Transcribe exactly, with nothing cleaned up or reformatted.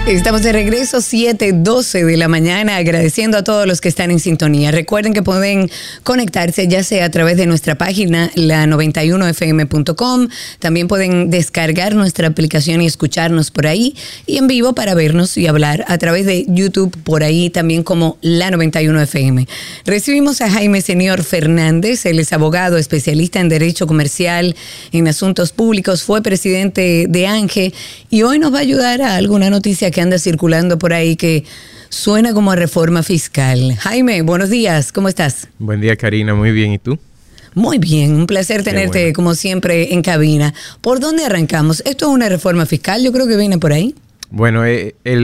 Estamos de regreso, siete doce de la mañana, agradeciendo a todos los que están en sintonía. Recuerden que pueden conectarse ya sea a través de nuestra página, la noventa y uno f m punto com. También pueden descargar nuestra aplicación y escucharnos por ahí. Y en vivo para vernos y hablar a través de YouTube, por ahí también como la noventa y uno F M. Recibimos a Jaime Senior Fernández. Él es abogado, especialista en Derecho Comercial, en Asuntos Públicos. Fue presidente de ANGE y hoy nos va a ayudar a alguna noticia que anda circulando por ahí que suena como a reforma fiscal. Jaime, buenos días, ¿cómo estás? Buen día, Karina, muy bien, ¿y tú? Muy bien, un placer tenerte bueno. como siempre en cabina. ¿Por dónde arrancamos? ¿Esto es una reforma fiscal? Yo creo que viene por ahí. Bueno, eh, el